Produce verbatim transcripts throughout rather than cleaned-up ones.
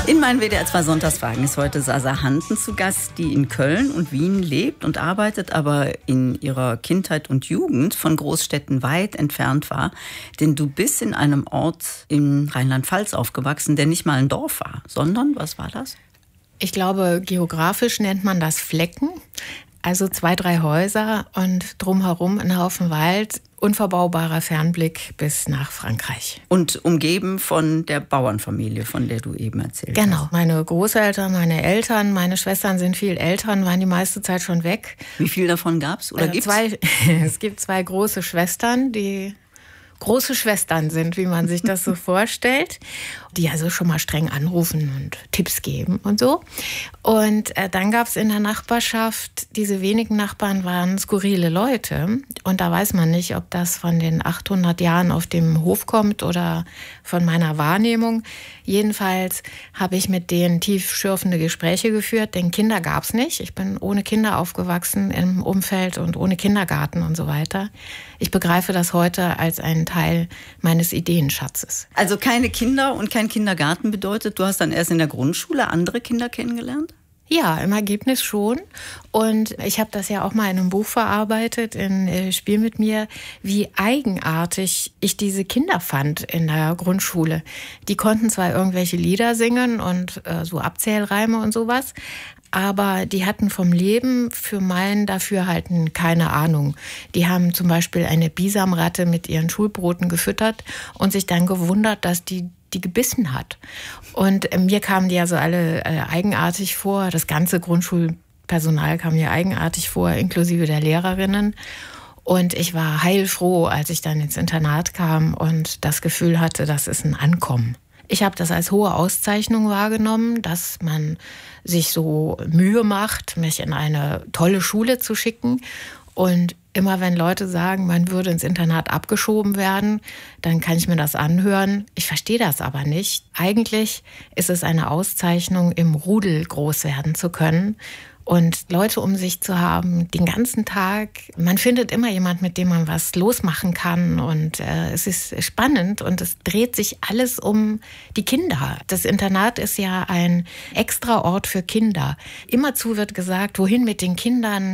In meinen W D R zwei Sonntagsfragen ist heute Sasa Hanten zu Gast, die in Köln und Wien lebt und arbeitet, aber in ihrer Kindheit und Jugend von Großstädten weit entfernt war. Denn du bist in einem Ort in Rheinland-Pfalz aufgewachsen, der nicht mal ein Dorf war, sondern, was war das? Ich glaube, geografisch nennt man das Flecken. Also zwei, drei Häuser und drumherum ein Haufen Wald, unverbaubarer Fernblick bis nach Frankreich. Und umgeben von der Bauernfamilie, von der du eben erzählt hast. Genau, meine Großeltern, meine Eltern, meine Schwestern sind viel älter, waren die meiste Zeit schon weg. Wie viel davon gab's oder äh, gibt's? Zwei, es gibt zwei große Schwestern, die große Schwestern sind, wie man sich das so vorstellt, die also schon mal streng anrufen und Tipps geben und so. Und äh, dann gab es in der Nachbarschaft, diese wenigen Nachbarn waren skurrile Leute. Und da weiß man nicht, ob das von den achthundert Jahren auf dem Hof kommt oder von meiner Wahrnehmung. Jedenfalls habe ich mit denen tiefschürfende Gespräche geführt, denn Kinder gab es nicht. Ich bin ohne Kinder aufgewachsen im Umfeld und ohne Kindergarten und so weiter. Ich begreife das heute als einen Teil meines Ideenschatzes. Also keine Kinder und kein Kindergarten bedeutet, du hast dann erst in der Grundschule andere Kinder kennengelernt? Ja, im Ergebnis schon. Und ich habe das ja auch mal in einem Buch verarbeitet, in äh, Spiel mit mir, wie eigenartig ich diese Kinder fand in der Grundschule. Die konnten zwar irgendwelche Lieder singen und äh, so Abzählreime und sowas, aber die hatten vom Leben für mein Dafürhalten keine Ahnung. Die haben zum Beispiel eine Bisamratte mit ihren Schulbroten gefüttert und sich dann gewundert, dass die die gebissen hat. Und äh, mir kamen die also alle äh, eigenartig vor. Das ganze Grundschulpersonal kam mir eigenartig vor, inklusive der Lehrerinnen. Und ich war heilfroh, als ich dann ins Internat kam und das Gefühl hatte, das ist ein Ankommen. Ich habe das als hohe Auszeichnung wahrgenommen, dass man sich so Mühe macht, mich in eine tolle Schule zu schicken. Und immer wenn Leute sagen, man würde ins Internat abgeschoben werden, dann kann ich mir das anhören. Ich verstehe das aber nicht. Eigentlich ist es eine Auszeichnung, im Rudel groß werden zu können und Leute um sich zu haben, den ganzen Tag. Man findet immer jemand, mit dem man was losmachen kann und äh, es ist spannend und es dreht sich alles um die Kinder. Das Internat ist ja ein extra Ort für Kinder. Immerzu wird gesagt, wohin mit den Kindern?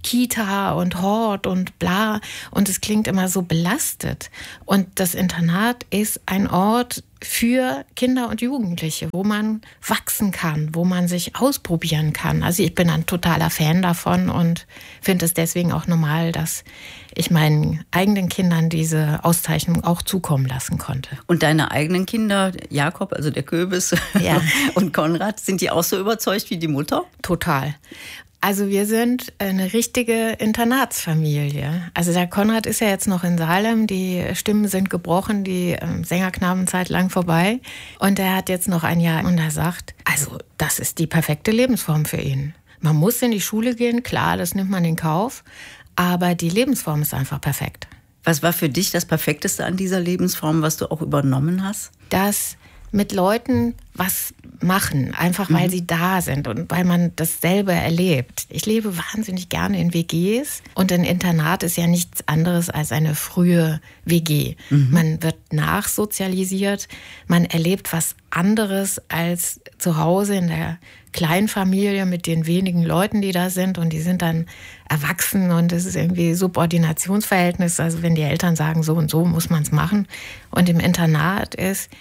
Kita und Hort und bla. Und es klingt immer so belastet. Und das Internat ist ein Ort für Kinder und Jugendliche, wo man wachsen kann, wo man sich ausprobieren kann. Also ich bin ein totaler Fan davon und finde es deswegen auch normal, dass ich meinen eigenen Kindern diese Auszeichnung auch zukommen lassen konnte. Und deine eigenen Kinder, Jakob, also der Köbis, ja, und Konrad, sind die auch so überzeugt wie die Mutter? Total. Also wir sind eine richtige Internatsfamilie. Also der Konrad ist ja jetzt noch in Salem, die Stimmen sind gebrochen, die Sängerknabenzeit lang vorbei. Und er hat jetzt noch ein Jahr und er sagt, also das ist die perfekte Lebensform für ihn. Man muss in die Schule gehen, klar, das nimmt man in Kauf, aber die Lebensform ist einfach perfekt. Was war für dich das Perfekteste an dieser Lebensform, was du auch übernommen hast? Das mit Leuten was machen, einfach weil mhm. sie da sind und weil man dasselbe erlebt. Ich lebe wahnsinnig gerne in W Gs und ein Internat ist ja nichts anderes als eine frühe W G. Mhm. Man wird nachsozialisiert, man erlebt was anderes als zu Hause in der Kleinfamilie mit den wenigen Leuten, die da sind und die sind dann erwachsen und es ist irgendwie Subordinationsverhältnis, also wenn die Eltern sagen, so und so muss man es machen. Und im Internat ist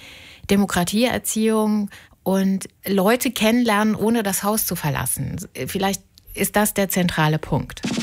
Demokratieerziehung und Leute kennenlernen, ohne das Haus zu verlassen. Vielleicht ist das der zentrale Punkt.